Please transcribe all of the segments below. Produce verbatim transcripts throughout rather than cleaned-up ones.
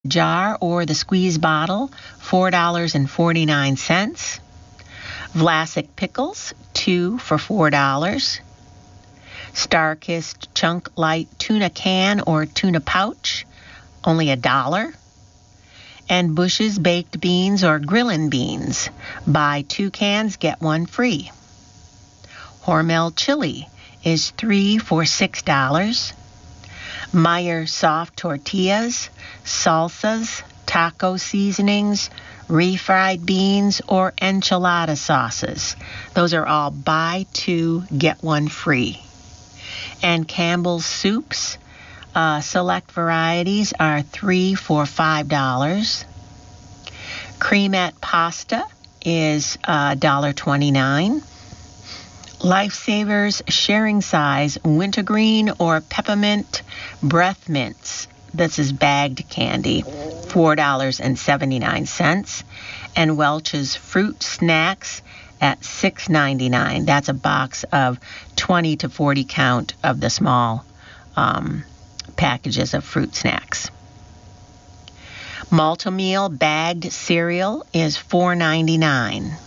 jar or the squeeze bottle, four dollars and forty-nine cents. Vlasic pickles, two for four dollars. Star-Kissed Chunk Light tuna can or tuna pouch, only a dollar. And Bush's baked beans or grillin' beans, buy two cans, get one free. Hormel chili is three for six dollars. Meyer soft tortillas, salsas, taco seasonings, refried beans, or enchilada sauces. Those are all buy two, get one free. And Campbell's soups, uh, select varieties are three for five dollars. Cremette pasta is uh, one dollar and twenty-nine cents. Lifesavers sharing size wintergreen or peppermint breath mints. This is bagged candy, four dollars and seventy-nine cents. And Welch's fruit snacks at six dollars and ninety-nine cents. That's a box of twenty to forty count of the small um, packages of fruit snacks. Malt-O-Meal bagged cereal is four dollars and ninety-nine cents.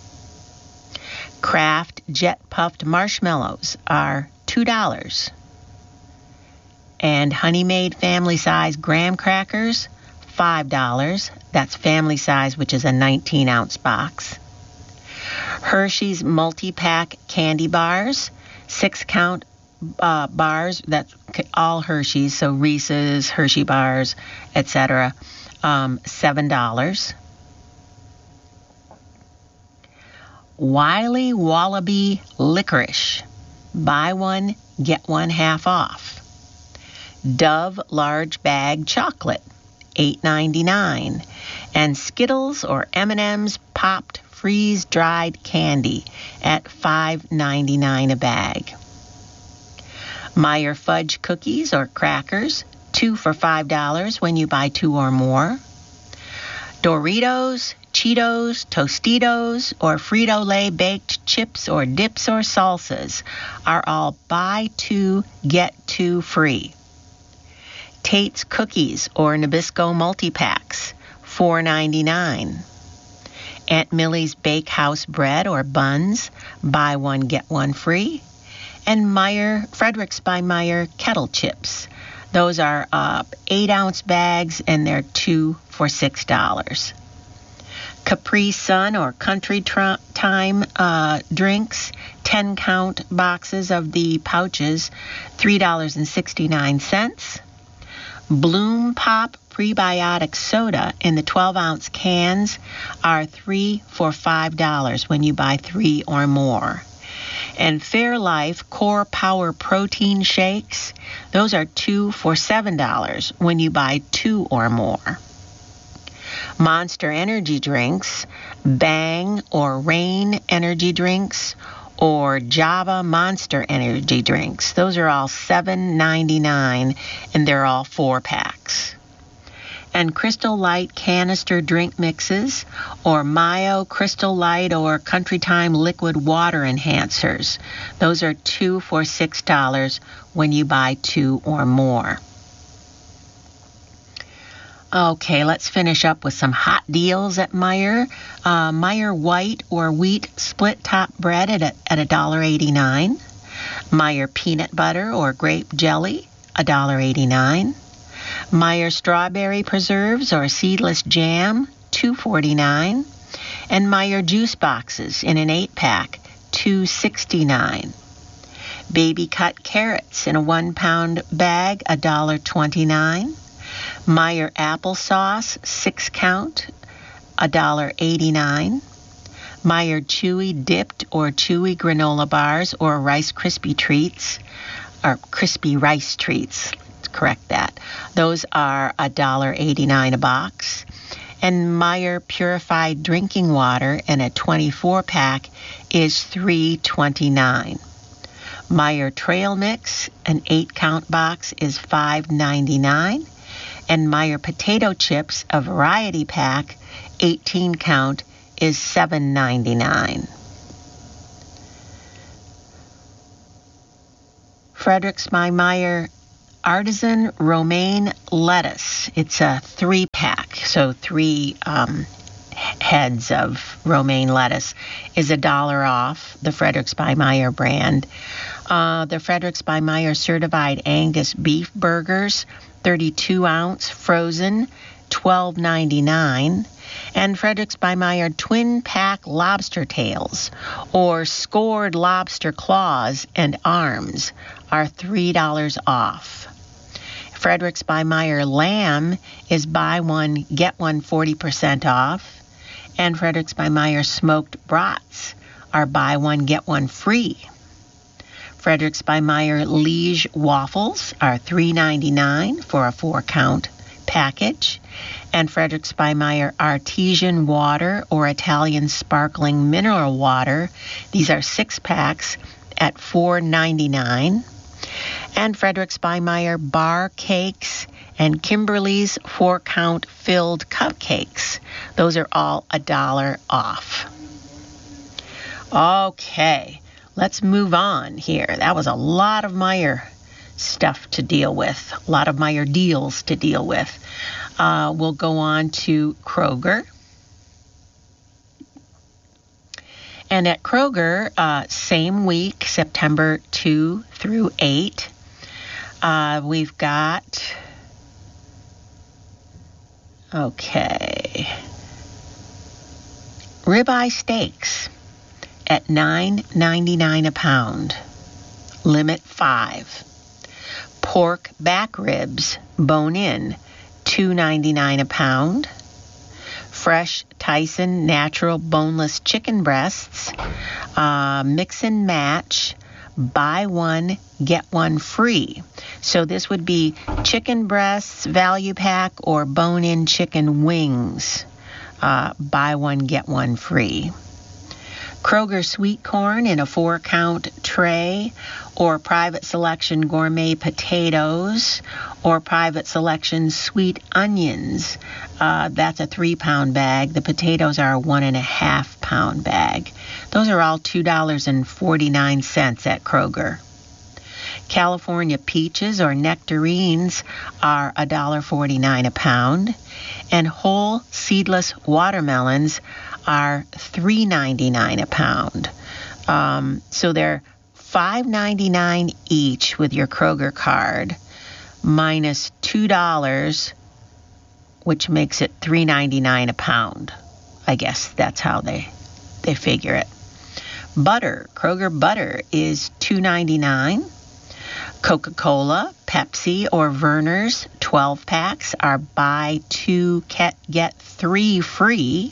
Kraft Jet Puffed Marshmallows are two dollars. And Honey Maid Family Size Graham Crackers, five dollars. That's family size, which is a nineteen ounce box. Hershey's Multi-Pack Candy Bars, six count uh, bars. That's all Hershey's, so Reese's, Hershey Bars, et cetera. Um, seven dollars. Wiley Wallaby Licorice, buy one, get one half off. Dove Large Bag Chocolate, eight dollars and ninety-nine cents. And Skittles or M and M's Popped Freeze-Dried Candy at five dollars and ninety-nine cents a bag. Meyer Fudge Cookies or Crackers, two for five dollars when you buy two or more. Doritos, Cheetos, Tostitos, or Frito-Lay baked chips or dips or salsas are all buy two, get two free. Tate's Cookies or Nabisco Multi-Packs, four dollars and ninety-nine cents. Aunt Millie's Bakehouse Bread or Buns, buy one, get one free. And Meyer, Fredericks by Meyer Kettle Chips. Those are uh, eight ounce bags and they're two for six dollars. Capri Sun or Country Tr- Time uh, drinks, ten count boxes of the pouches, three dollars and sixty-nine cents. Bloom Pop Prebiotic Soda in the twelve ounce cans are three for five dollars when you buy three or more. And Fairlife Core Power Protein Shakes, those are two for seven dollars when you buy two or more. Monster Energy Drinks, Bang or Rain Energy Drinks, or Java Monster Energy Drinks. Those are all seven dollars and ninety-nine cents, and they're all four packs. And Crystal Light Canister Drink Mixes, or Mayo Crystal Light or Country Time Liquid Water Enhancers. Those are two for six dollars when you buy two or more. Okay, let's finish up with some hot deals at Meyer. Uh, Meyer white or wheat split top bread at a, at one dollar and eighty-nine cents. Meyer peanut butter or grape jelly, one dollar and eighty-nine cents. Meyer strawberry preserves or seedless jam, two dollars and forty-nine cents. And Meyer juice boxes in an eight pack, two dollars and sixty-nine cents. Baby cut carrots in a one pound bag, one dollar and twenty-nine cents. Meyer applesauce, six count, one dollar and eighty-nine cents. Meyer chewy dipped or chewy granola bars or Rice Krispie treats, or crispy rice treats, let's correct that. Those are one dollar and eighty-nine cents a box. And Meyer purified drinking water in a twenty-four pack is three dollars and twenty-nine cents. Meyer Trail Mix, an eight count box, is five dollars and ninety-nine cents. And Meyer potato chips, a variety pack, eighteen count, is seven dollars and ninety-nine cents. Fredericks by Meyer artisan romaine lettuce. It's a three pack, so three um, heads of romaine lettuce is a dollar off, the Fredericks by Meyer brand. Uh, the Fredericks by Meyer certified Angus beef burgers, thirty-two ounce frozen, twelve ninety-nine. And Fredericks by Meyer twin pack lobster tails or scored lobster claws and arms are three dollars off. Fredericks by Meyer lamb is buy one, get one forty percent off. And Fredericks by Meyer smoked brats are buy one, get one free. Fredericks by Meyer Liege waffles are three ninety-nine for a four count package. And Fredericks by Meyer artesian water or Italian sparkling mineral water, these are six packs at four ninety-nine. And Fredericks by Meyer bar cakes and Kimberly's four count filled cupcakes. Those are all a dollar off. Okay, let's move on here. That was a lot of Meyer stuff to deal with, a lot of Meyer deals to deal with. Uh, we'll go on to Kroger. And at Kroger, uh, same week, September second through eighth, uh, we've got, okay, ribeye steaks at nine ninety-nine a pound, limit five. Pork back ribs, bone-in, two ninety-nine a pound. Fresh Tyson natural boneless chicken breasts, uh, mix and match, buy one, get one free. So this would be chicken breasts value pack or bone-in chicken wings, uh, buy one, get one free. Kroger sweet corn in a four count tray, or private selection gourmet potatoes, or private selection sweet onions. Uh, that's a three pound bag. The potatoes are a one and a half pound bag. Those are all two dollars and forty-nine cents at Kroger. California peaches or nectarines are one dollar and forty-nine cents a pound, and whole seedless watermelons are three ninety-nine a pound. Um, so they're five ninety-nine each with your Kroger card, minus two dollars, which makes it three ninety-nine a pound. I guess that's how they they figure it. Butter, Kroger butter is two ninety-nine. Coca-Cola, Pepsi, or Verner's twelve packs are buy two, get three free.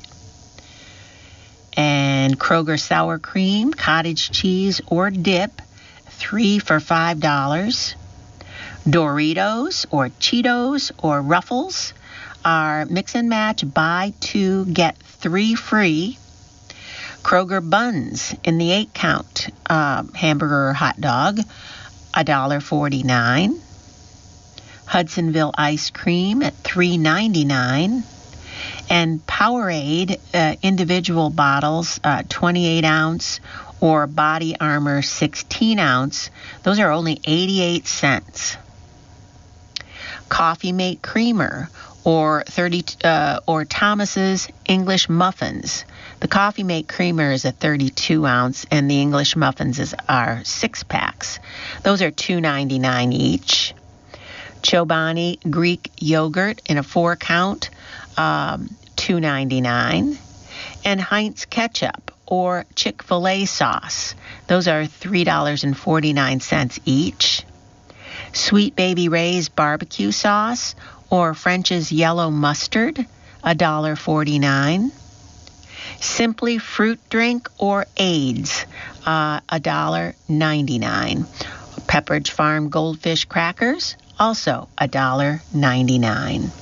And Kroger sour cream, cottage cheese, or dip, three for five dollars. Doritos or Cheetos or Ruffles are mix and match, buy two, get three free. Kroger buns in the eight count uh, hamburger or hot dog, one dollar and forty-nine cents. Hudsonville ice cream at three ninety-nine. And Powerade uh, individual bottles, uh, twenty-eight ounce, or Body Armor sixteen ounce, those are only eighty-eight cents. Coffee Mate Creamer or thirty uh, or Thomas's English Muffins. The Coffee Mate Creamer is a thirty-two ounce, and the English Muffins is, are six packs. Those are two ninety-nine each. Chobani Greek yogurt in a four count, um, two ninety-nine. And Heinz ketchup or Chick-fil-A sauce. Those are three dollars and forty-nine cents each. Sweet Baby Ray's barbecue sauce or French's yellow mustard, one dollar and forty-nine cents. Simply fruit drink or AIDS, uh, one dollar and ninety-nine cents. Pepperidge Farm goldfish crackers, also one dollar and ninety-nine cents.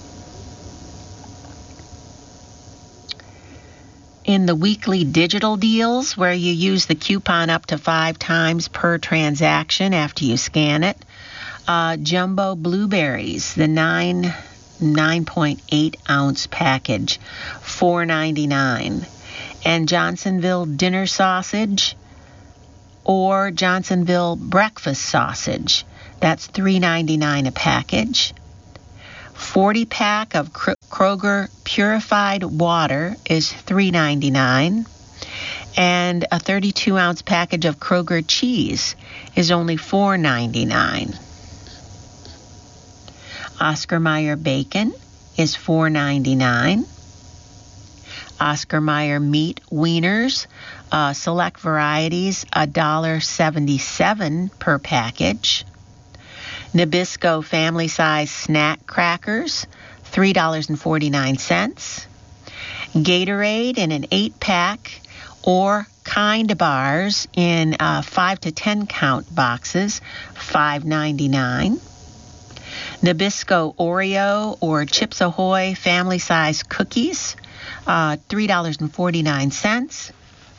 In the weekly digital deals, where you use the coupon up to five times per transaction after you scan it, uh, jumbo blueberries, the nine nine point eight ounce package, four ninety-nine, and Johnsonville dinner sausage or Johnsonville breakfast sausage, That's three ninety-nine a package. forty pack of Kroger purified water is three ninety-nine. And a thirty-two ounce package of Kroger cheese is only four ninety-nine. Oscar Mayer bacon is four ninety-nine. Oscar Mayer meat wieners, uh, select varieties, one dollar seventy-seven per package. Nabisco family size snack crackers, three dollars and forty-nine cents. Gatorade in an eight pack or Kind bars in uh, five to ten count boxes, five ninety-nine. Nabisco Oreo or Chips Ahoy family size cookies, uh, three dollars and forty-nine cents.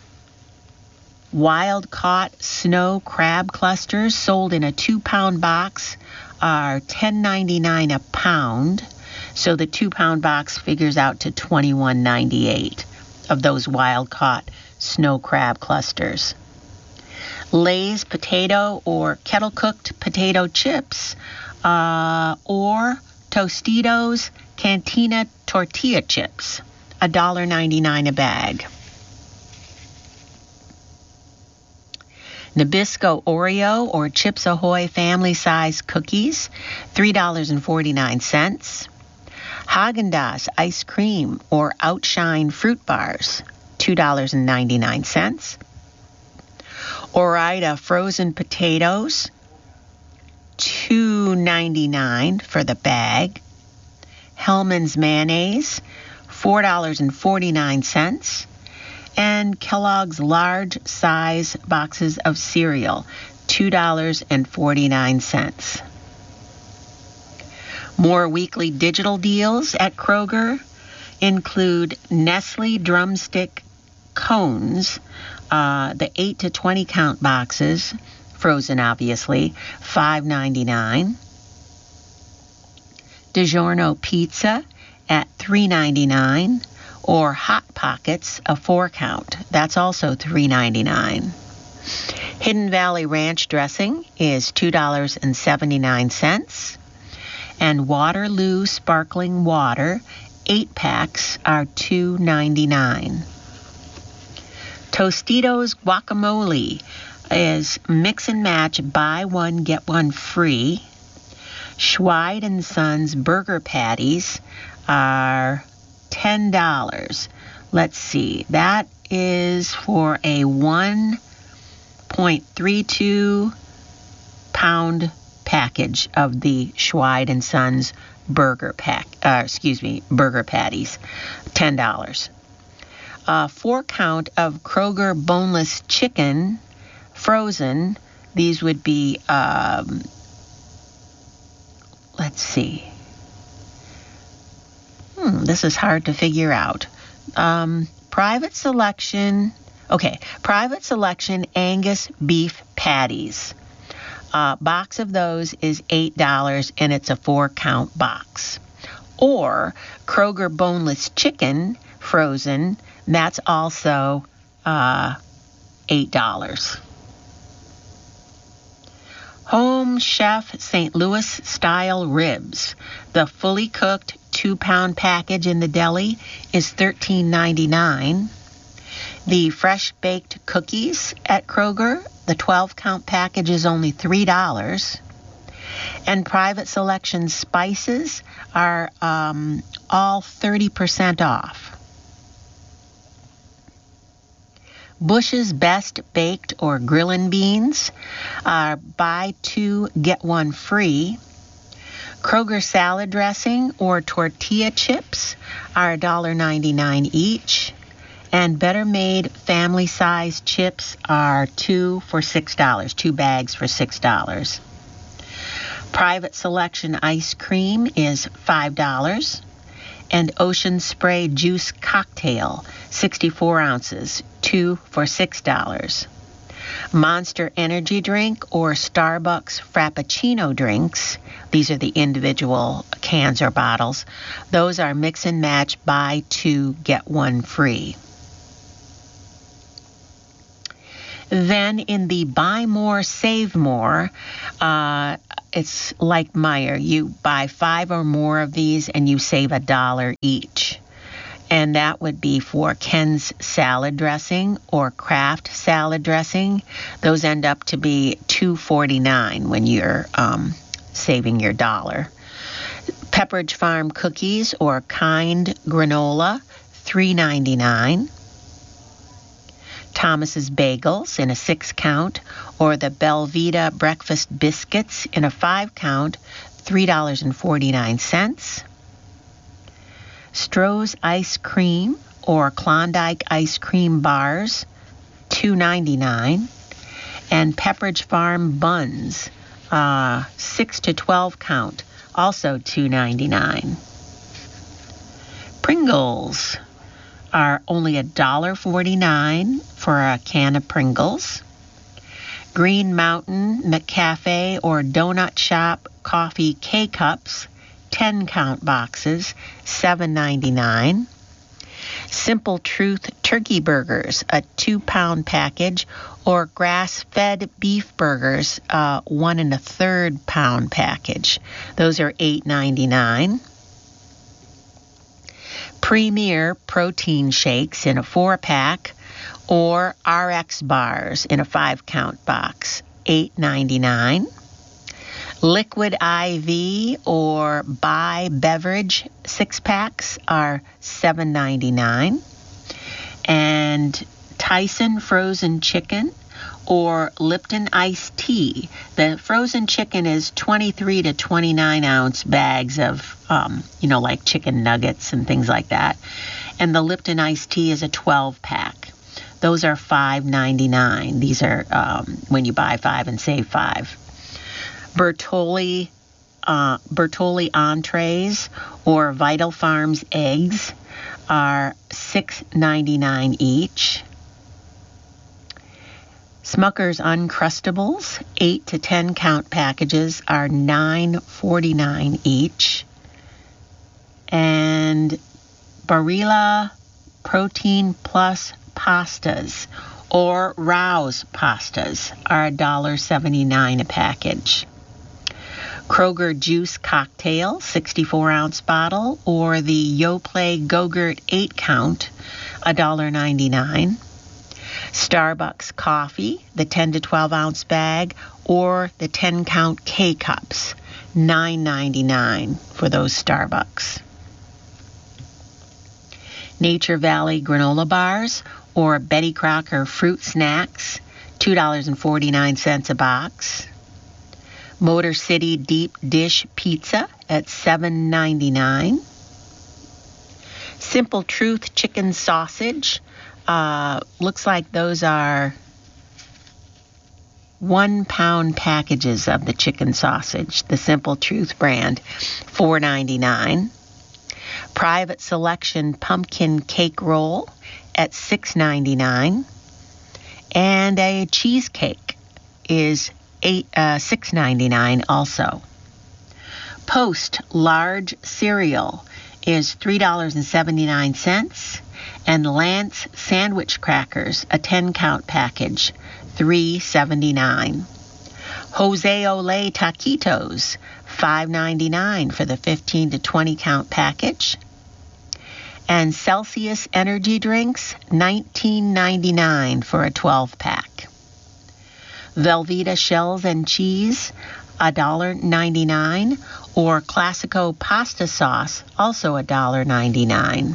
Wild caught snow crab clusters sold in a two pound box are ten ninety-nine a pound. So the two pound box figures out to twenty-one ninety-eight of those wild caught snow crab clusters. Lay's potato or kettle cooked potato chips, uh, or Tostitos Cantina tortilla chips, one dollar ninety-nine a bag. Nabisco Oreo or Chips Ahoy family size cookies, three dollars and forty-nine cents. Haagen-Dazs ice cream or Outshine fruit bars, two dollars and ninety-nine cents. Ore-Ida frozen potatoes, two ninety-nine for the bag. Hellmann's mayonnaise, four dollars and forty-nine cents. And Kellogg's large size boxes of cereal, two dollars and forty-nine cents. More weekly digital deals at Kroger include Nestle drumstick cones, uh, the eight to twenty count boxes, frozen obviously, five ninety-nine. DiGiorno pizza at three ninety-nine, or Hot Pockets, a four count. That's also three ninety-nine. Hidden Valley Ranch dressing is two dollars and seventy-nine cents. And Waterloo sparkling water, eight packs, are two ninety-nine. Tostitos guacamole is mix and match, buy one, get one free. Schweid and Sons burger patties are ten dollars. Let's see. That is for a one point three two pound package of the Schweid and Sons burger pack. Uh, excuse me, burger patties, ten dollars. A four count of Kroger boneless chicken, frozen. These would be, um, let's see. Hmm, this is hard to figure out. Um, private selection, okay, private selection Angus beef patties. Uh, box of those is eight dollars and it's a four count box. Or Kroger boneless chicken, frozen, that's also uh, eight dollars. Home Chef Saint Louis style ribs. The fully cooked two pound package in the deli is thirteen ninety-nine. The fresh baked cookies at Kroger, the twelve count package is only three dollars. And private selection spices are um, all thirty percent off. Bush's Best Baked or Grillin' Beans are buy two, get one free. Kroger salad dressing or tortilla chips are one dollar ninety-nine each. And Better Made family-sized chips are two for six dollars, two bags for six dollars. Private selection ice cream is five dollars. And Ocean Spray juice cocktail, sixty-four ounces, two for six dollars. Monster energy drink or Starbucks Frappuccino drinks, these are the individual cans or bottles, those are mix and match, buy two, get one free. Then in the Buy More, Save More, uh, it's like Meijer. You buy five or more of these and you save a dollar each. And that would be for Ken's salad dressing or Kraft salad dressing. Those end up to be two forty-nine when you're um, saving your dollar. Pepperidge Farm cookies or Kind granola, three ninety-nine. Thomas's bagels in a six count or the Belvita breakfast biscuits in a five count, three dollars and forty-nine cents. Stroh's ice cream or Klondike ice cream bars, two ninety-nine. And Pepperidge Farm buns, uh, six to twelve count, also two ninety-nine. Pringles are only one dollar forty-nine for a can of Pringles. Green Mountain McCafe or Donut Shop coffee K-Cups, ten count boxes, seven ninety-nine. Simple Truth turkey burgers, a two pound package, or grass-fed beef burgers, uh, one and a third pound package. Those are eight ninety-nine. Premier protein shakes in a four pack, or R X bars in a five count box, eight ninety-nine. Liquid I V or Bai beverage six packs are seven ninety-nine. And Tyson frozen chicken or Lipton iced tea. The frozen chicken is twenty-three to twenty-nine ounce bags of, um, you know, like chicken nuggets and things like that. And the Lipton iced tea is a twelve pack. Those are five ninety-nine. These are um, when you buy five and save five. Bertolli, uh, Bertolli entrees or Vital Farms eggs are six ninety-nine each. Smucker's Uncrustables, eight to ten count packages are nine forty-nine each. And Barilla Protein Plus pastas or Rouse pastas are one dollar seventy-nine a package. Kroger Juice Cocktail, sixty-four ounce bottle, or the Yoplait Go-Gurt eight count, one dollar ninety-nine. Starbucks Coffee, the ten to twelve ounce bag, or the ten count K-Cups, nine ninety-nine for those Starbucks. Nature Valley Granola Bars, or Betty Crocker Fruit Snacks, two dollars and forty-nine cents a box. Motor City Deep Dish Pizza at seven ninety-nine. Simple Truth Chicken Sausage. Uh, looks like those are one pound packages of the chicken sausage, the Simple Truth brand, four ninety-nine. Private Selection Pumpkin Cake Roll at six ninety-nine. And a cheesecake is eight uh, six ninety-nine also. Post Large Cereal is three dollars and seventy-nine cents. And Lance Sandwich Crackers, a ten count package, three seventy-nine. Jose Olay Taquitos, five ninety-nine for the fifteen to twenty count package. And Celsius Energy Drinks, nineteen ninety-nine for a twelve pack. Velveeta Shells and Cheese, one dollar ninety-nine, or Classico Pasta Sauce, also one dollar ninety-nine.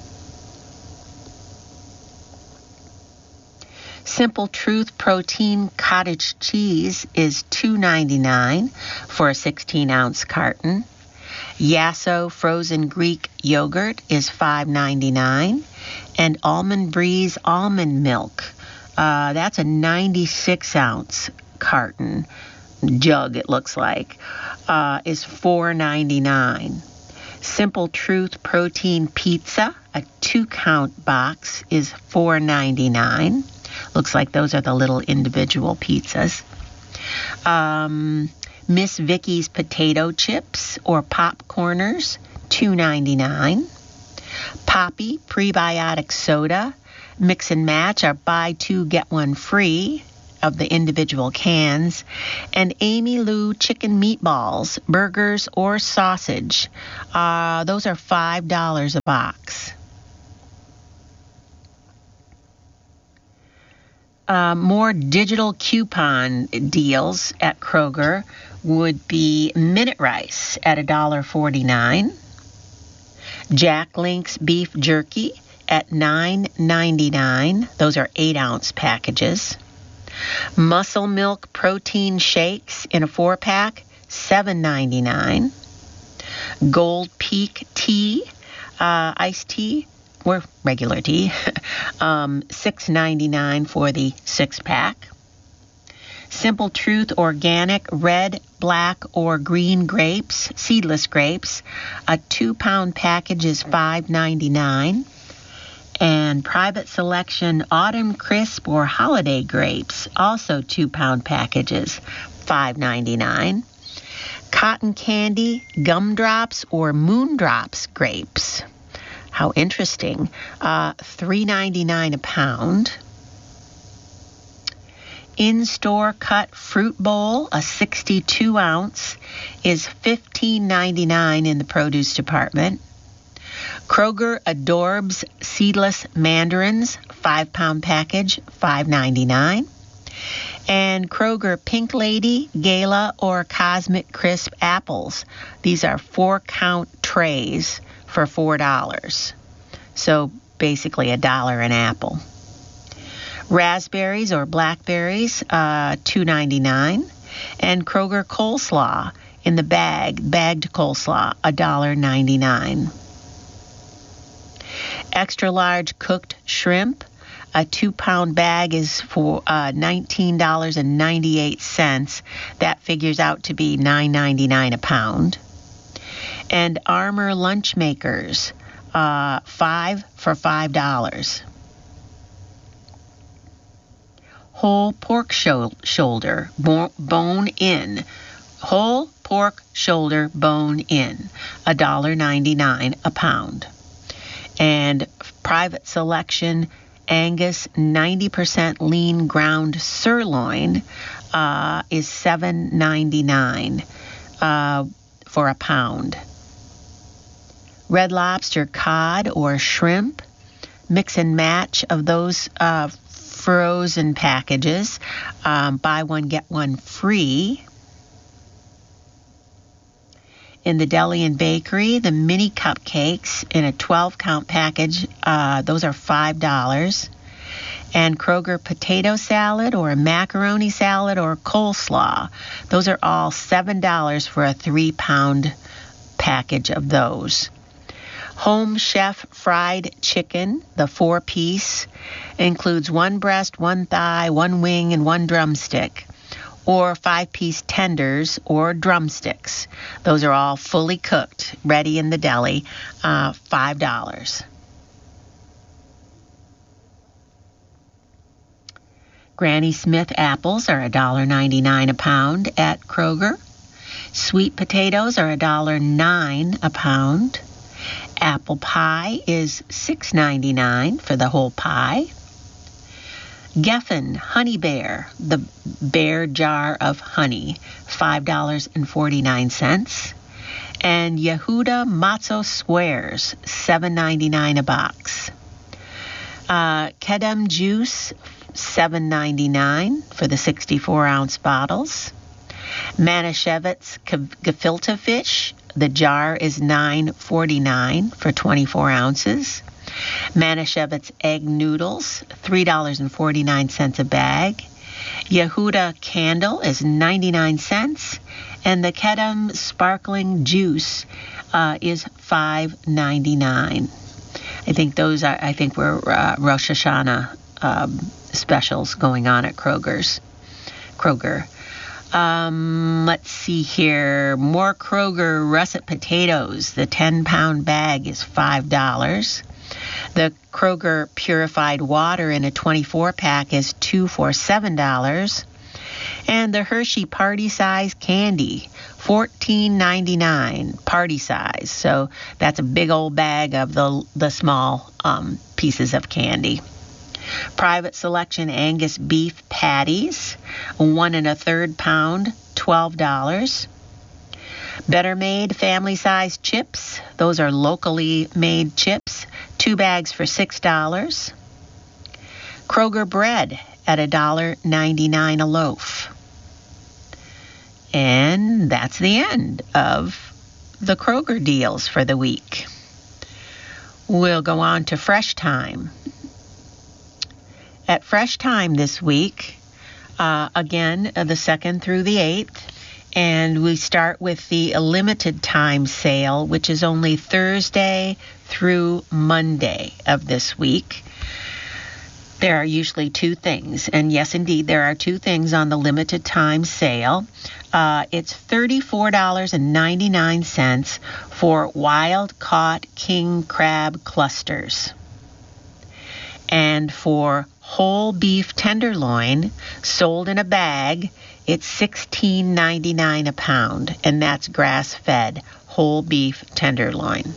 Simple Truth Protein Cottage Cheese is two ninety-nine for a sixteen ounce carton. Yasso Frozen Greek Yogurt is five ninety-nine. And Almond Breeze Almond Milk, uh, that's a ninety-six ounce carton, jug it looks like, uh, is four ninety-nine. Simple Truth Protein Pizza, a two count box, is four ninety-nine. Looks like those are the little individual pizzas. Um, Miss Vicky's Potato Chips or Popcorners, two ninety-nine. Poppy Prebiotic Soda, Mix and Match, or buy two, get one free, of the individual cans, and Amy Lou chicken meatballs, burgers, or sausage. Uh, those are five dollars a box. Uh, more digital coupon deals at Kroger would be Minute Rice at one dollar and forty-nine cents, Jack Link's beef jerky at nine ninety-nine. Those are eight ounce packages. Muscle Milk protein shakes in a four pack, seven ninety-nine. Gold Peak tea, uh, iced tea, or regular tea, um, six ninety-nine for the six pack. Simple Truth organic red, black, or green grapes, seedless grapes, a two pound package is five ninety-nine. And Private Selection autumn crisp or holiday grapes, also two pound packages, five ninety-nine. Cotton candy, gumdrops, or moondrops grapes. How interesting. Uh, three ninety-nine a pound. In-store cut fruit bowl, a sixty-two ounce, is fifteen ninety-nine in the produce department. Kroger Adorbs seedless mandarins, five pound package, five ninety-nine. And Kroger Pink Lady, Gala, or Cosmic Crisp apples. These are four count trays for four dollars. So basically a dollar an apple. Raspberries or blackberries, uh, two ninety-nine. And Kroger coleslaw in the bag, bagged coleslaw, one dollar and ninety-nine. Extra large cooked shrimp, a two pound bag is for uh, nineteen dollars and ninety-eight cents. That figures out to be nine ninety-nine a pound. And Armour lunch makers, uh, five for five dollars. Whole pork sho- shoulder, bo- bone in. Whole pork shoulder, bone in, one dollar and ninety-nine a pound. And Private Selection Angus ninety percent lean ground sirloin uh, is seven ninety-nine uh, for a pound. Red Lobster cod or shrimp, mix and match of those uh, frozen packages, um, buy one get one free. In the deli and bakery, the mini cupcakes in a twelve count package, uh, those are five dollars. And Kroger potato salad or macaroni salad or coleslaw, those are all seven dollars for a three pound package of those. Home Chef fried chicken, the four piece, includes one breast, one thigh, one wing, and one drumstick. Or five-piece tenders or drumsticks. Those are all fully cooked, ready in the deli, uh, five dollars. Granny Smith apples are one dollar and ninety-nine a pound at Kroger. Sweet potatoes are one dollar and nine cents a pound. Apple pie is six ninety-nine for the whole pie. Geffen Honey Bear, the bear jar of honey, five dollars and forty-nine cents. And Yehuda Matzo Squares, seven ninety-nine a box. Uh, Kedem Juice, seven ninety-nine for the sixty-four ounce bottles. Manischewitz Gefilte fish, the jar is nine forty-nine for twenty-four ounces. Manischewitz egg noodles, three dollars and forty-nine cents a bag. Yehuda candle is ninety-nine cents. And the Kedem sparkling juice uh, is five ninety-nine. I think those are, I think were uh, Rosh Hashanah um, specials going on at Kroger's. Kroger. Um, let's see here. More Kroger russet potatoes. The ten pound bag is five dollars. The Kroger purified water in a twenty-four pack is two for seven dollars. And the Hershey party size candy, fourteen ninety-nine, party size. So that's a big old bag of the the small um, pieces of candy. Private Selection Angus beef patties, one and a third pound, twelve dollars. Better Made family-sized chips, those are locally made chips, two bags for six dollars. Kroger bread at one dollar and ninety-nine cents a loaf. And that's the end of the Kroger deals for the week. We'll go on to Fresh Time. At Fresh Time this week, uh, again, uh, the second through the eighth, and we start with the limited time sale, which is only Thursday through Monday of this week. There are usually two things, and yes, indeed, there are two things on the limited time sale. Uh, it's thirty-four dollars and ninety-nine cents for wild-caught king crab clusters. And for whole beef tenderloin sold in a bag, it's sixteen ninety-nine a pound, and that's grass-fed whole beef tenderloin.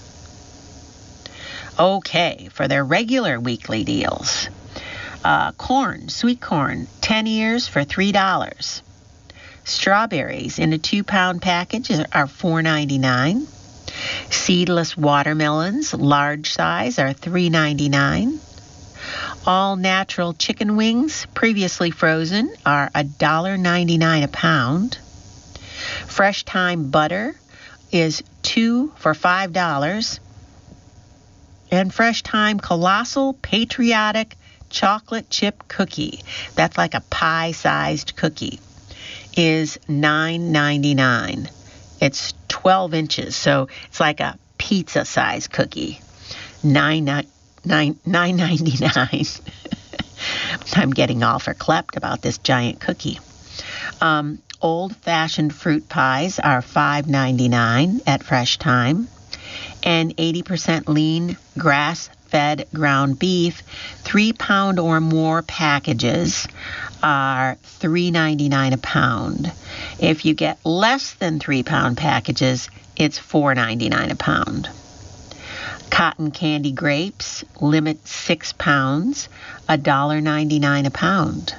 Okay, for their regular weekly deals. Uh, corn, sweet corn, ten ears for three dollars. Strawberries in a two-pound package are four ninety-nine. Seedless watermelons, large size, are three ninety-nine. All natural chicken wings, previously frozen, are one dollar and ninety-nine cents a pound. Fresh Time butter is two for five dollars. And Fresh Time Colossal Patriotic Chocolate Chip Cookie, that's like a pie-sized cookie, is nine ninety-nine. It's twelve inches, so it's like a pizza-sized cookie. nine ninety-nine. I'm getting all verklempt about this giant cookie. Um, old-fashioned fruit pies are five ninety-nine at Fresh Time, and eighty percent lean grass-fed ground beef, three-pound or more packages are three ninety-nine a pound. If you get less than three-pound packages, it's four ninety-nine a pound. Cotton candy grapes, limit six pounds, one dollar and ninety-nine cents a pound.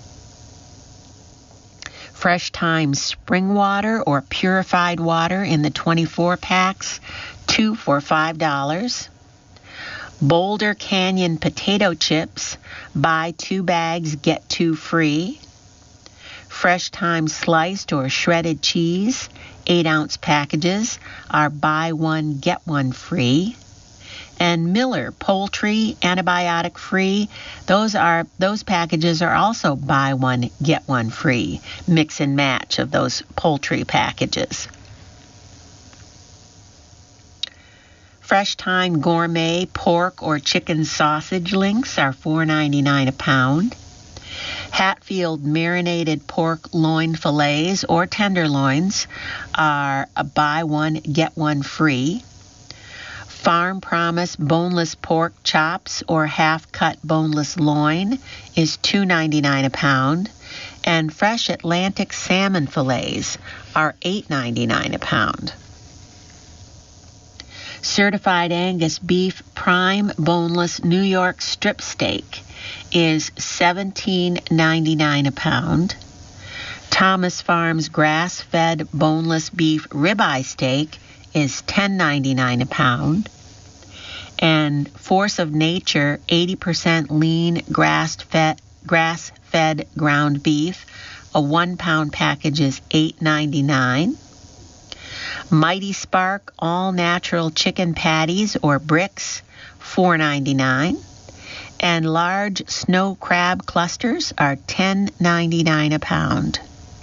Fresh Time spring water or purified water in the twenty-four packs, two for five dollars. Boulder Canyon potato chips, buy two bags, get two free. Fresh Time sliced or shredded cheese, eight ounce packages are buy one, get one free. And Miller poultry antibiotic free, those are those packages are also buy one, get one free. Mix and match of those poultry packages. Fresh Time gourmet pork or chicken sausage links are four ninety-nine a pound. Hatfield marinated pork loin fillets or tenderloins are a buy one, get one free. Farm Promise boneless pork chops or half-cut boneless loin is two ninety-nine a pound, and Fresh Atlantic salmon fillets are eight ninety-nine a pound. Certified Angus beef prime boneless New York strip steak is seventeen ninety-nine a pound. Thomas Farms grass-fed boneless beef ribeye steak is ten ninety-nine a pound. And Force of Nature eighty percent lean grass-fed grass-fed ground beef, a one-pound package is eight ninety-nine. Mighty Spark all-natural chicken patties or bricks, four ninety-nine. And large snow crab clusters are ten ninety-nine a pound.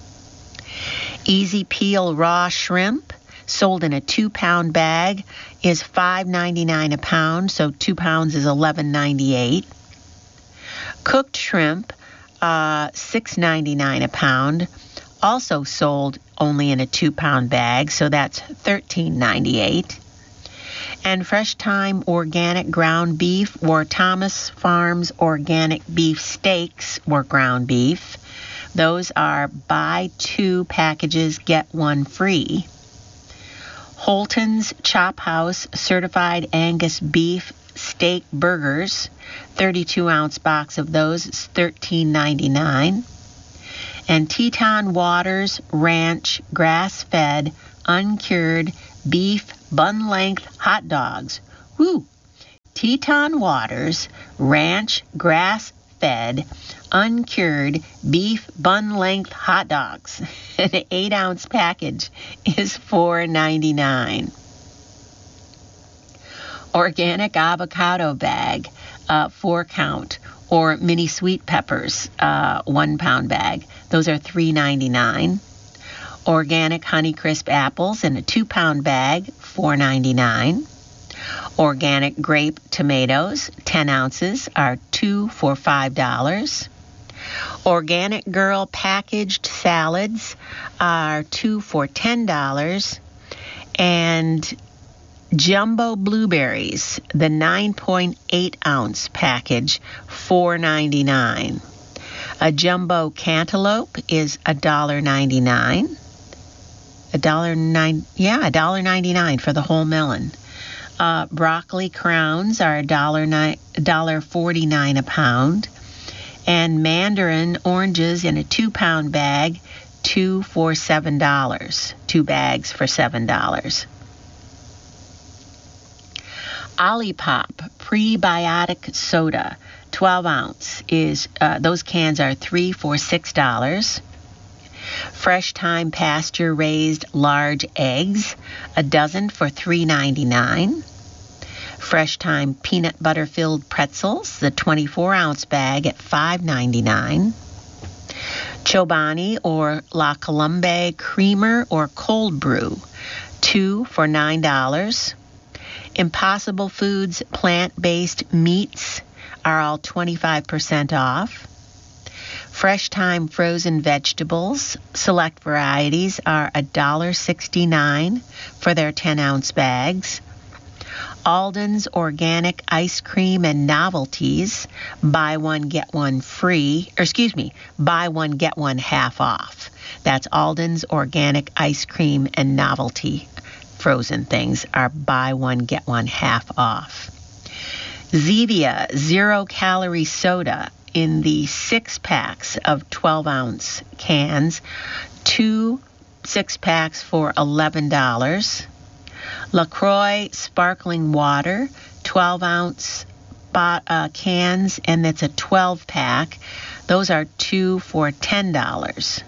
Easy Peel raw shrimp, sold in a two-pound bag, is five ninety-nine a pound, so two pounds is eleven ninety-eight. Cooked shrimp, uh, six ninety-nine a pound, also sold only in a two-pound bag, so that's thirteen ninety-eight. And Fresh Time organic ground beef or Thomas Farms organic beef steaks or ground beef, those are buy two packages, get one free. Holton's Chop House Certified Angus Beef Steak Burgers, thirty-two ounce box of those is thirteen ninety-nine. And Teton Waters Ranch Grass-Fed Uncured Beef Bun-Length Hot Dogs. Woo! Teton Waters Ranch Grass-Fed Uncured Beef Bun-Length Hot Dogs. An eight ounce package is four ninety-nine. Organic avocado bag, uh, four count, or mini sweet peppers, uh, one pound bag. Those are three ninety-nine. Organic Honeycrisp apples in a two pound bag, four ninety-nine. Organic grape tomatoes, ten ounces, are two for five dollars. Organic Girl packaged salads are two for ten dollars. And jumbo blueberries, the nine point eight ounce package, four ninety-nine. A jumbo cantaloupe is one dollar ninety-nine. A dollar nine, yeah, a dollar ninety-nine for the whole melon. Uh, broccoli crowns are a dollar nine, dollar forty-nine a pound. And mandarin oranges in a two pound bag, two for seven dollars. Two bags for seven dollars. Olipop prebiotic soda, twelve ounce, is uh, those cans are three for six dollars. Fresh Time pasture raised large eggs, a dozen for three ninety-nine. Fresh Time peanut butter filled pretzels, the twenty-four ounce bag at five ninety-nine. Chobani or La Colombe creamer or cold brew, two for nine dollars. Impossible Foods plant-based meats are all twenty-five percent off. Fresh Time frozen vegetables, select varieties, are one dollar sixty-nine for their ten ounce bags. Alden's organic ice cream and novelties, buy one, get one free, or excuse me, buy one, get one half off. That's Alden's organic ice cream and novelty frozen things are buy one, get one half off. Zevia zero calorie soda in the six packs of twelve ounce cans, two six packs for eleven dollars. LaCroix sparkling water, twelve ounce bot, uh, cans, and that's a twelve pack. Those are two for ten dollars.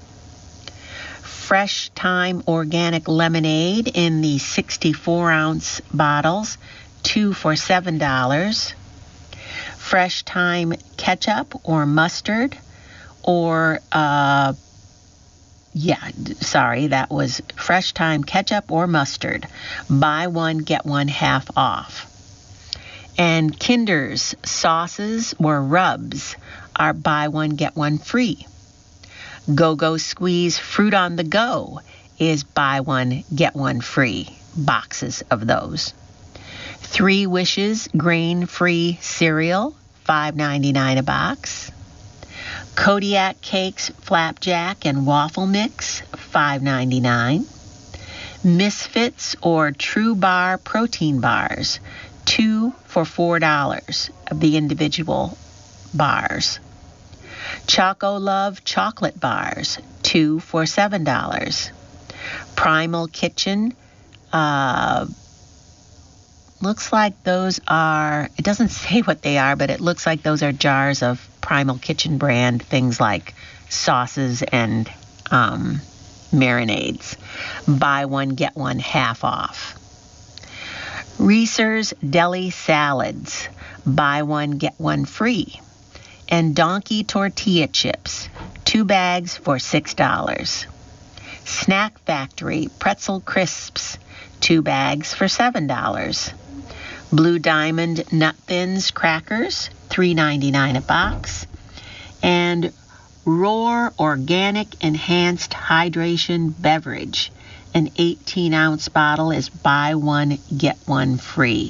Fresh Time organic lemonade in the sixty-four ounce bottles, two for seven dollars. Fresh Time ketchup or mustard, or uh, yeah, sorry, that was Fresh Time ketchup or mustard. Buy one, get one half off. And Kinder's sauces or rubs are buy one, get one free. Go-Go Squeeze Fruit on the Go is buy one, get one free. Boxes of those. Three Wishes grain-free cereal, five ninety-nine a box. Kodiak Cakes Flapjack and Waffle Mix, five ninety-nine. Misfits or True Bar protein bars, two for four dollars of the individual bars. Choco Love chocolate bars, two for seven dollars. Primal Kitchen, uh, looks like those are, it doesn't say what they are, but it looks like those are jars of Primal Kitchen brand things like sauces and um, marinades. Buy one, get one half off. Reese's Deli Salads, buy one, get one free. And Donkey Tortilla Chips, two bags for six dollars. Snack Factory Pretzel Crisps, two bags for seven dollars. Blue Diamond Nut Thins Crackers, three ninety-nine a box. And Roar Organic Enhanced Hydration Beverage, an eighteen ounce bottle is buy one, get one free.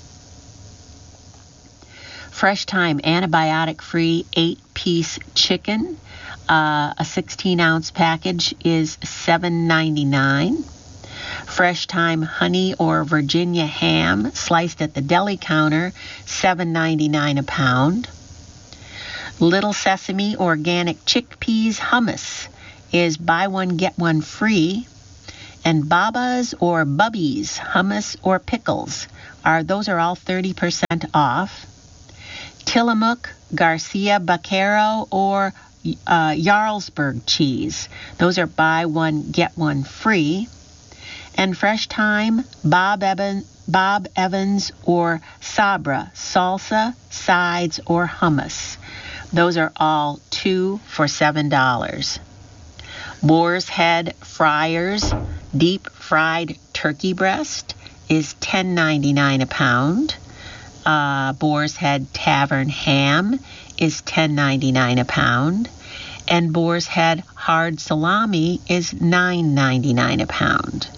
Fresh Time antibiotic-free eight-piece chicken, uh, a sixteen ounce package is seven ninety-nine. Fresh Thyme honey or Virginia ham sliced at the deli counter, seven ninety-nine a pound. Little Sesame organic chickpeas hummus is buy one get one free. And Baba's or Bubby's hummus or pickles are those are all thirty percent off. Tillamook, Garcia Vaquero, or uh, Jarlsberg cheese. Those are buy one, get one free. And Fresh Thyme, Bob Evans, Bob Evans or Sabra, salsa, sides, or hummus. Those are all two for seven dollars. Boar's Head Friars, deep fried turkey breast is ten ninety-nine a pound. Uh, Boar's Head Tavern ham is ten ninety-nine a pound. And Boar's Head hard salami is nine ninety-nine a pound.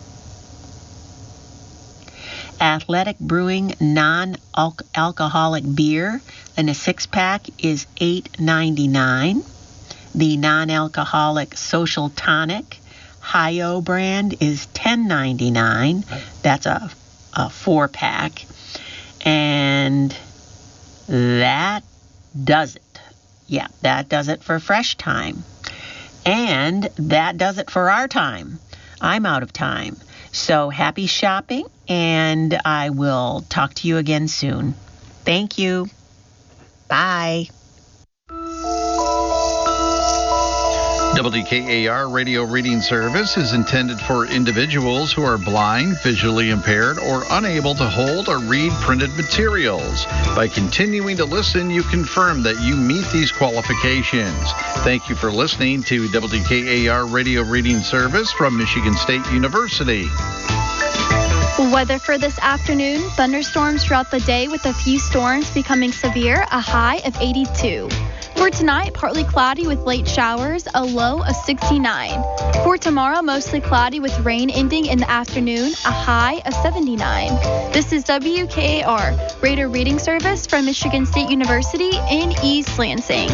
Athletic Brewing non-alcoholic beer in a six-pack is eight ninety-nine. The non-alcoholic Social Tonic Hi-O brand is ten ninety-nine. That's a, a four-pack. And that does it. Yeah, that does it for Fresh Thyme. And that does it for our time. I'm out of time. So happy shopping, and I will talk to you again soon. Thank you. Bye. W K A R Radio Reading Service is intended for individuals who are blind, visually impaired, or unable to hold or read printed materials. By continuing to listen, you confirm that you meet these qualifications. Thank you for listening to W K A R Radio Reading Service from Michigan State University. Weather for this afternoon, thunderstorms throughout the day with a few storms becoming severe, a high of eighty-two. For tonight, partly cloudy with late showers, a low of sixty-nine. For tomorrow, mostly cloudy with rain ending in the afternoon, a high of seventy-nine. This is W K A R, Radio Reading Service from Michigan State University in East Lansing.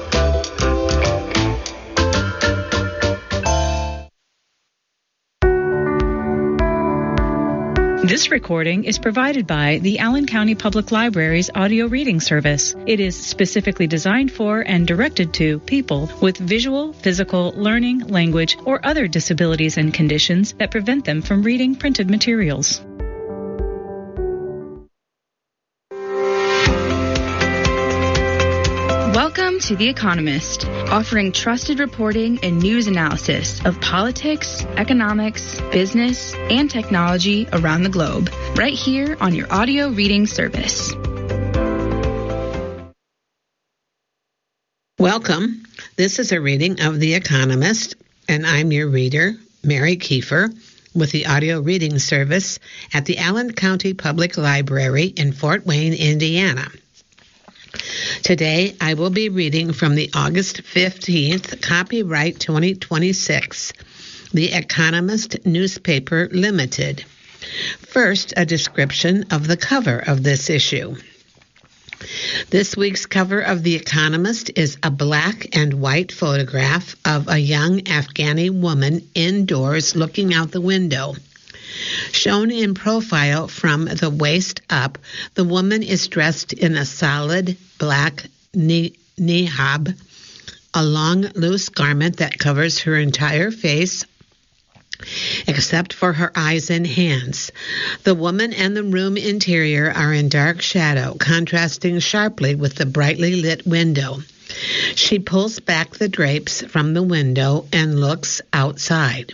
This recording is provided by the Allen County Public Library's audio reading service. It is specifically designed for and directed to people with visual, physical, learning, language, or other disabilities and conditions that prevent them from reading printed materials. Welcome to The Economist, offering trusted reporting and news analysis of politics, economics, business, and technology around the globe, right here on your audio reading service. Welcome. This is a reading of The Economist, and I'm your reader, Mary Kiefer, with the audio reading service at the Allen County Public Library in Fort Wayne, Indiana. Today, I will be reading from the August fifteenth, copyright twenty twenty-six, The Economist Newspaper Limited. First, a description of the cover of this issue. This week's cover of The Economist is a black and white photograph of a young Afghani woman indoors looking out the window. Shown in profile from the waist up, the woman is dressed in a solid black ni- niqab, a long, loose garment that covers her entire face except for her eyes and hands. The woman and the room interior are in dark shadow, contrasting sharply with the brightly lit window. She pulls back the drapes from the window and looks outside.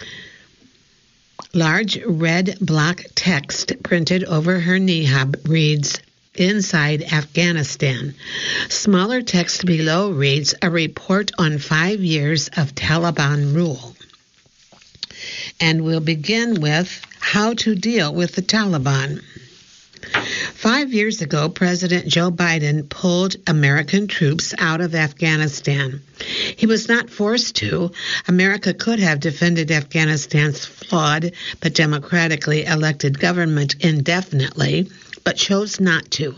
Large red block text printed over her niqab reads, "Inside Afghanistan." Smaller text below reads, "A report on five years of Taliban rule." And we'll begin with how to deal with the Taliban. Five years ago, President Joe Biden pulled American troops out of Afghanistan. He was not forced to. America could have defended Afghanistan's flawed but democratically elected government indefinitely, but chose not to.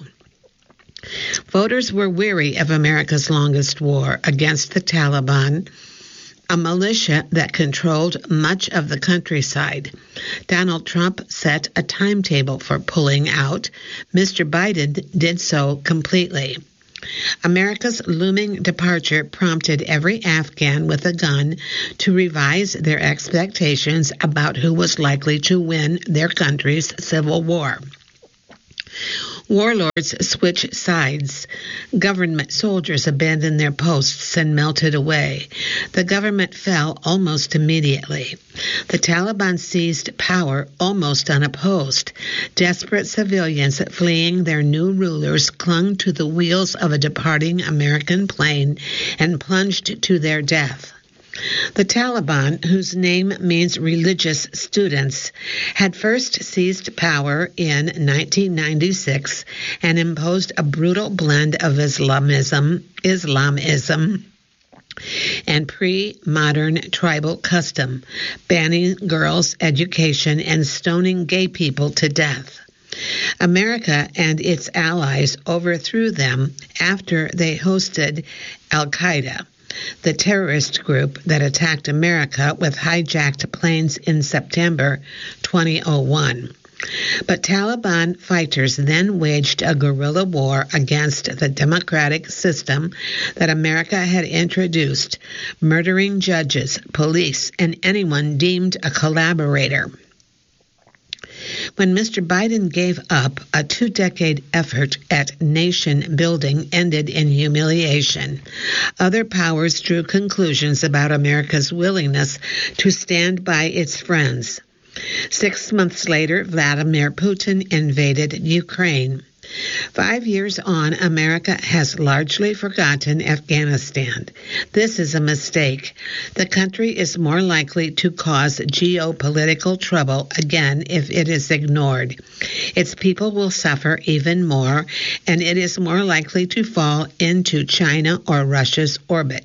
Voters were weary of America's longest war against the Taliban, a militia that controlled much of the countryside. Donald Trump set a timetable for pulling out. Mister Biden did so completely. America's looming departure prompted every Afghan with a gun to revise their expectations about who was likely to win their country's civil war. Warlords switched sides. Government soldiers abandoned their posts and melted away. The government fell almost immediately. The Taliban seized power almost unopposed. Desperate civilians fleeing their new rulers clung to the wheels of a departing American plane and plunged to their death. The Taliban, whose name means religious students, had first seized power in nineteen ninety-six and imposed a brutal blend of Islamism, Islamism and pre-modern tribal custom, banning girls' education and stoning gay people to death. America and its allies overthrew them after they hosted Al-Qaeda, the terrorist group that attacked America with hijacked planes in September twenty oh one. But Taliban fighters then waged a guerrilla war against the democratic system that America had introduced, murdering judges, police, and anyone deemed a collaborator. When Mister Biden gave up, a two-decade effort at nation-building ended in humiliation. Other powers drew conclusions about America's willingness to stand by its friends. Six months later, Vladimir Putin invaded Ukraine. Five years on, America has largely forgotten Afghanistan. This is a mistake. The country is more likely to cause geopolitical trouble again if it is ignored. Its people will suffer even more, and it is more likely to fall into China or Russia's orbit.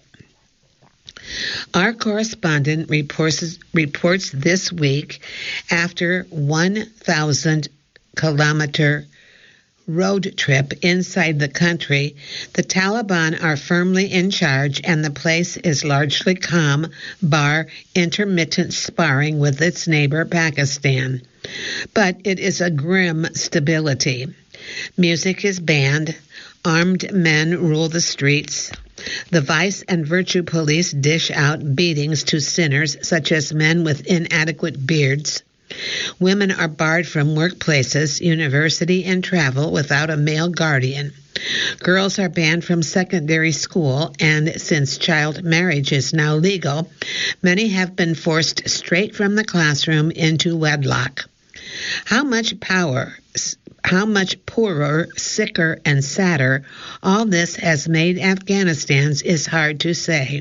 Our correspondent reports, reports this week, after one thousand kilometer road trip inside the country, the Taliban are firmly in charge and the place is largely calm, bar intermittent sparring with its neighbor Pakistan. But it is a grim stability. Music is banned. Armed men rule the streets. The vice and virtue police dish out beatings to sinners, such as men with inadequate beards. Women are barred from workplaces, university, and travel without a male guardian. Girls are banned from secondary school, and since child marriage is now legal, many have been forced straight from the classroom into wedlock. How much power, how much poorer, sicker, and sadder all this has made Afghanistan's is hard to say.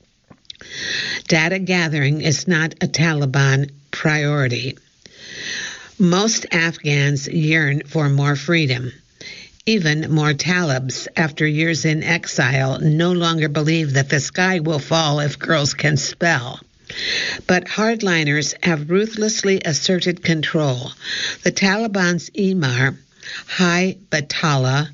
Data gathering is not a Taliban priority. Most Afghans yearn for more freedom. Even more Talibs, after years in exile, no longer believe that the sky will fall if girls can spell. But hardliners have ruthlessly asserted control. The Taliban's Emir, Hibatullah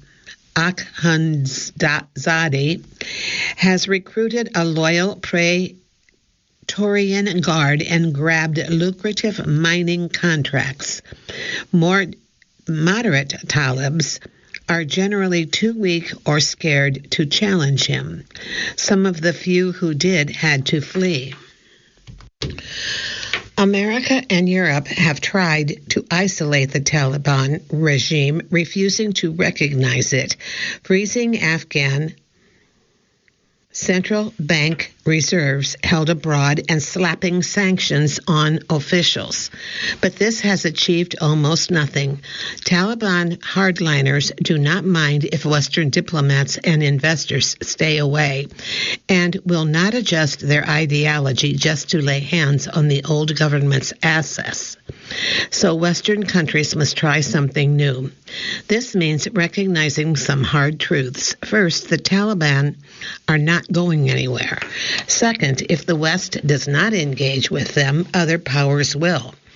Akhundzadeh, has recruited a loyal prey Praetorian Guard and grabbed lucrative mining contracts. More moderate Talibs are generally too weak or scared to challenge him. Some of the few who did had to flee. America and Europe have tried to isolate the Taliban regime, refusing to recognize it, freezing Afghan central bank reserves held abroad and slapping sanctions on officials. But this has achieved almost nothing. Taliban hardliners do not mind if Western diplomats and investors stay away, and will not adjust their ideology just to lay hands on the old government's assets. So Western countries must try something new. This means recognizing some hard truths. First, the Taliban are not going anywhere. Second, if the West does not engage with them, other powers will.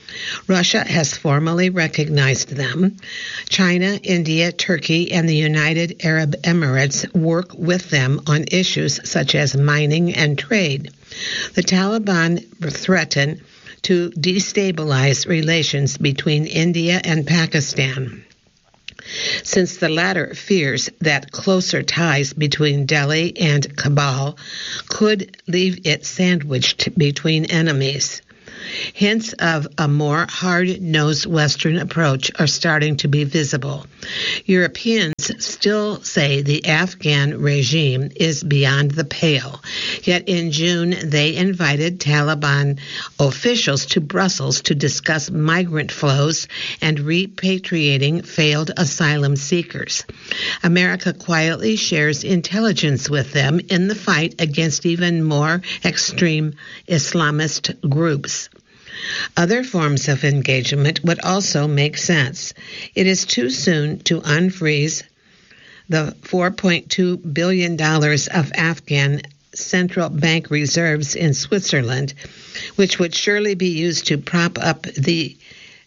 Russia has formally recognized them. China, India, Turkey, and the United Arab Emirates work with them on issues such as mining and trade. The Taliban threaten to destabilize relations between India and Pakistan, since the latter fears that closer ties between Delhi and Kabul could leave it sandwiched between enemies. Hints of a more hard-nosed Western approach are starting to be visible. Europeans still say the Afghan regime is beyond the pale, yet in June they invited Taliban officials to Brussels to discuss migrant flows and repatriating failed asylum seekers. America quietly shares intelligence with them in the fight against even more extreme Islamist groups. Other forms of engagement would also make sense. It is too soon to unfreeze the four point two billion dollars of Afghan central bank reserves in Switzerland, which would surely be used to prop up the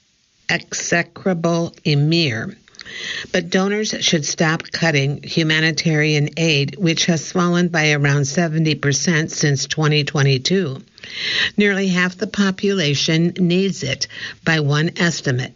execrable emir. But donors should stop cutting humanitarian aid, which has fallen by around seventy percent since twenty twenty-two. Nearly half the population needs it, by one estimate.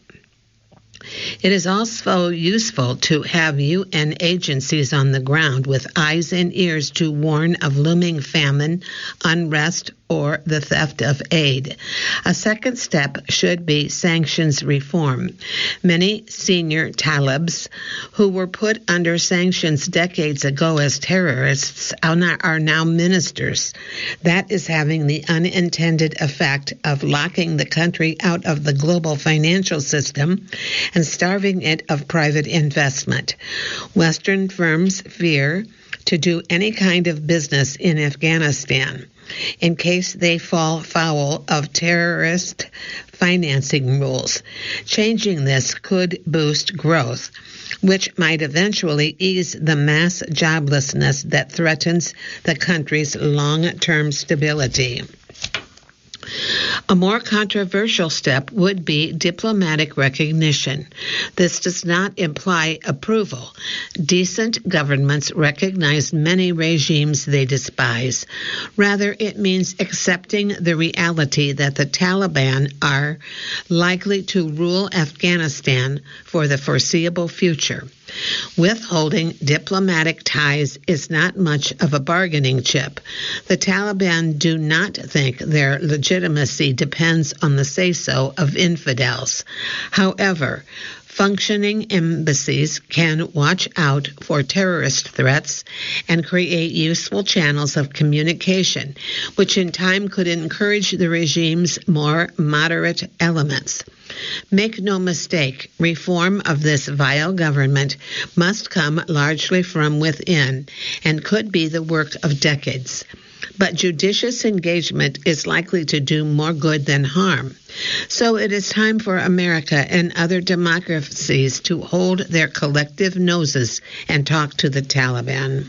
It is also useful to have U N agencies on the ground with eyes and ears to warn of looming famine, unrest, or the theft of aid. A second step should be sanctions reform. Many senior Talibs who were put under sanctions decades ago as terrorists are now ministers. That is having the unintended effect of locking the country out of the global financial system and starving it of private investment. Western firms fear to do any kind of business in Afghanistan in case they fall foul of terrorist financing rules. Changing this could boost growth, which might eventually ease the mass joblessness that threatens the country's long-term stability. A more controversial step would be diplomatic recognition. This does not imply approval. Decent governments recognize many regimes they despise. Rather, it means accepting the reality that the Taliban are likely to rule Afghanistan for the foreseeable future. Withholding diplomatic ties is not much of a bargaining chip. The Taliban do not think their legitimacy depends on the say-so of infidels. However, functioning embassies can watch out for terrorist threats and create useful channels of communication, which in time could encourage the regime's more moderate elements. Make no mistake, reform of this vile government must come largely from within and could be the work of decades. But judicious engagement is likely to do more good than harm. So it is time for America and other democracies to hold their collective noses and talk to the Taliban.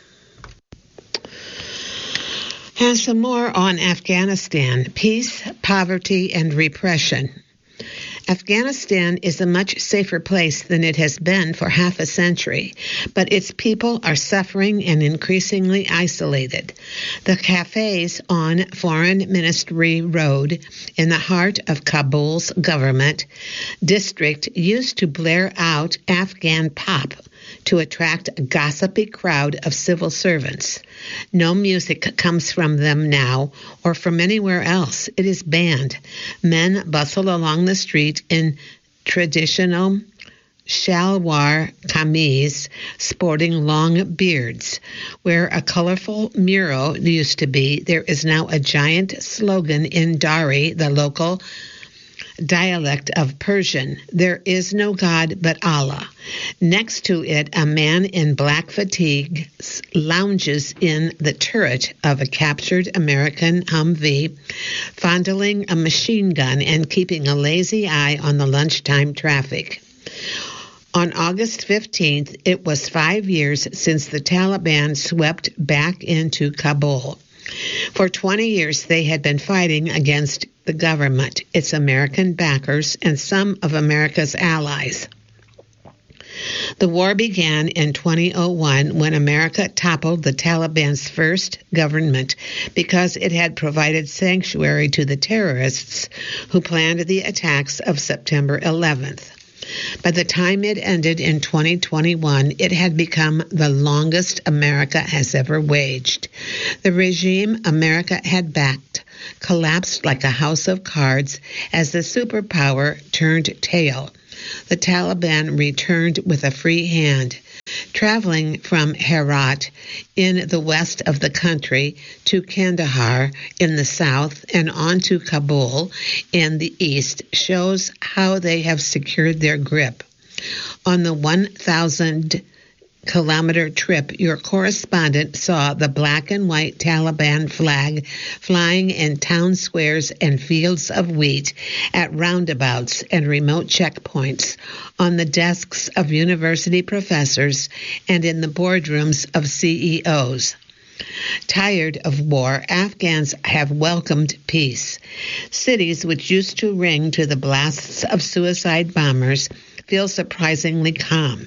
And some more on Afghanistan: peace, poverty, and repression. Afghanistan is a much safer place than it has been for half a century, but its people are suffering and increasingly isolated. The cafes on Foreign Ministry Road in the heart of Kabul's government district used to blare out Afghan pop to attract a gossipy crowd of civil servants. No music comes from them now or from anywhere else. It is banned. Men bustle along the street in traditional shalwar kameez, sporting long beards. Where a colorful mural used to be, there is now a giant slogan in Dari, the local dialect of Persian: "There is no God but Allah." Next to it, a man in black fatigues lounges in the turret of a captured American Humvee, fondling a machine gun and keeping a lazy eye on the lunchtime traffic. On August fifteenth, it was five years since the Taliban swept back into Kabul. For twenty years, they had been fighting against the government, its American backers, and some of America's allies. The war began in two thousand one when America toppled the Taliban's first government because it had provided sanctuary to the terrorists who planned the attacks of September eleventh. By the time it ended in twenty twenty-one, it had become the longest America has ever waged. The regime America had backed collapsed like a house of cards as the superpower turned tail. The Taliban returned with a free hand, traveling from Herat in the west of the country to Kandahar in the south and on to Kabul in the east shows how they have secured their grip. On the one thousand kilometer trip, your correspondent saw the black and white Taliban flag flying in town squares and fields of wheat, at roundabouts and remote checkpoints, on the desks of university professors, and in the boardrooms of C E Os. Tired of war, Afghans have welcomed peace. Cities which used to ring to the blasts of suicide bombers feel surprisingly calm.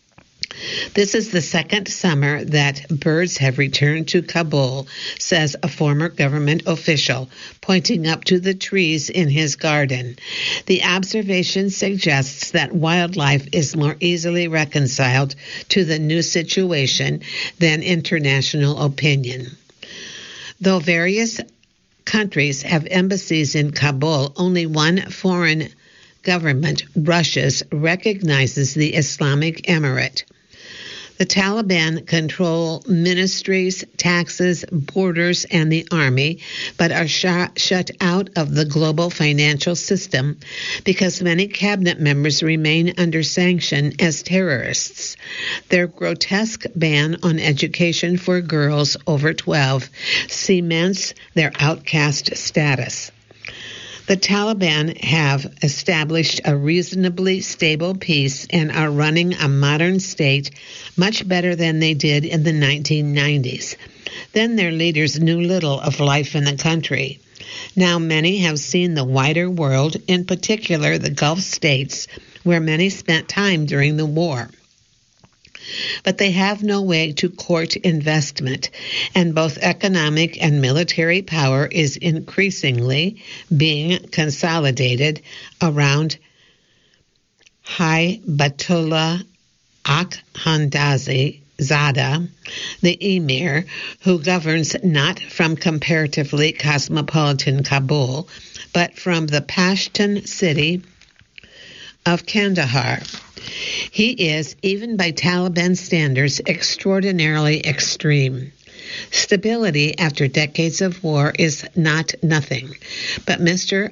This is the second summer that birds have returned to Kabul, says a former government official, pointing up to the trees in his garden. The observation suggests that wildlife is more easily reconciled to the new situation than international opinion. Though various countries have embassies in Kabul, only one foreign government, Russia's, recognizes the Islamic Emirate. The Taliban control ministries, taxes, borders, and the army, but are sh- shut out of the global financial system because many cabinet members remain under sanction as terrorists. Their grotesque ban on education for girls over twelve cements their outcast status. The Taliban have established a reasonably stable peace and are running a modern state much better than they did in the nineteen nineties. Then their leaders knew little of life in the country. Now many have seen the wider world, in particular the Gulf states, where many spent time during the war. But they have no way to court investment, and both economic and military power is increasingly being consolidated around Hibatullah Akhundzada, Zada, the emir, who governs not from comparatively cosmopolitan Kabul, but from the Pashtun city of Kandahar. He is, even by Taliban standards, extraordinarily extreme. Stability after decades of war is not nothing, but Mister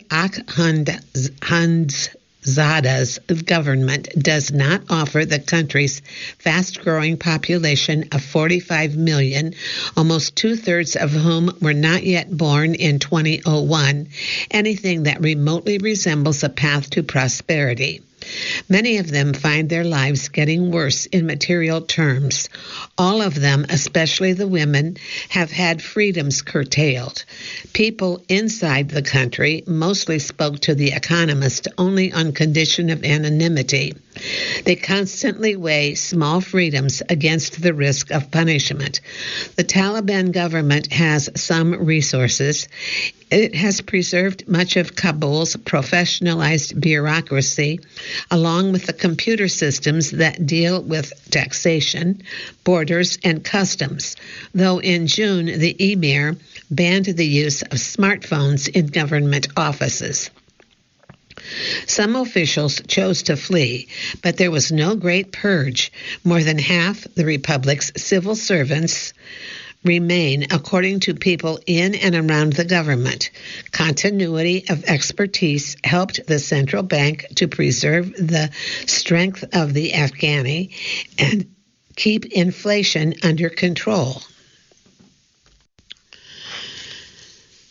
Akhundzada's government does not offer the country's fast-growing population of forty-five million, almost two-thirds of whom were not yet born in two thousand one, anything that remotely resembles a path to prosperity. Many of them find their lives getting worse in material terms. All of them, especially the women, have had freedoms curtailed. People inside the country mostly spoke to The Economist only on condition of anonymity. They constantly weigh small freedoms against the risk of punishment. The Taliban government has some resources. It has preserved much of Kabul's professionalized bureaucracy, along with the computer systems that deal with taxation, borders, and customs, though in June the emir banned the use of smartphones in government offices. Some officials chose to flee, but there was no great purge. More than half the republic's civil servants remain, according to people in and around the government. Continuity of expertise helped the central bank to preserve the strength of the Afghani and keep inflation under control.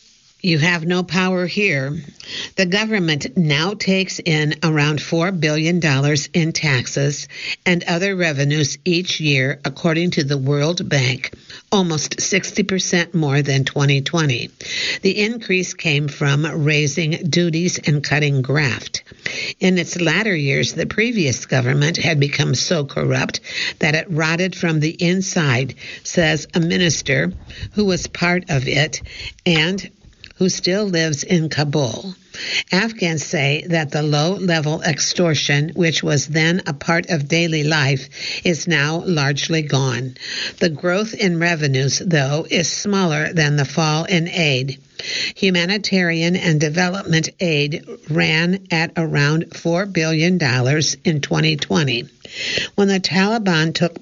You have no power here. The government now takes in around four billion dollars in taxes and other revenues each year, according to the World Bank, almost sixty percent more than twenty twenty. The increase came from raising duties and cutting graft. In its latter years, the previous government had become so corrupt that it rotted from the inside, says a minister who was part of it and who still lives in Kabul. Afghans say that the low-level extortion, which was then a part of daily life, is now largely gone. The growth in revenues, though, is smaller than the fall in aid. Humanitarian and development aid ran at around four billion dollars in twenty twenty. When the Taliban took